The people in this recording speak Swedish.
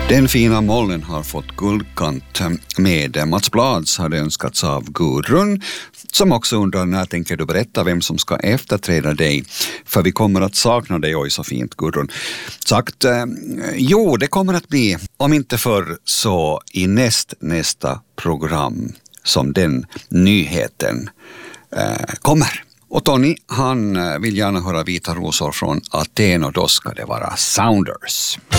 Den fina molnen har fått guldkant med Mats Blads hade önskats av Gudrun, som också undrar när tänker du berätta vem som ska efterträda dig, för vi kommer att sakna dig. Oj, så fint Gudrun sagt. Jo, det kommer att bli, om inte förr så i nästa program som den nyheten kommer. Och Tony, han vill gärna höra Vita rosor från Aten och då ska det vara Sounders.